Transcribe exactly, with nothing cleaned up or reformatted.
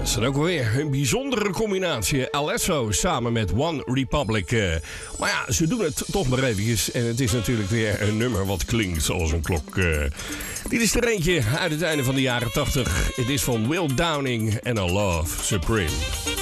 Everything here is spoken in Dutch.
Dat is dan ook weer een bijzondere combinatie. Alesso samen met One Republic. Uh, maar ja, ze doen het toch maar eventjes. En het is natuurlijk weer een nummer wat klinkt zoals een klok. Uh, dit is er eentje uit het einde van de jaren tachtig. Het is van Will Downing en A Love Supreme.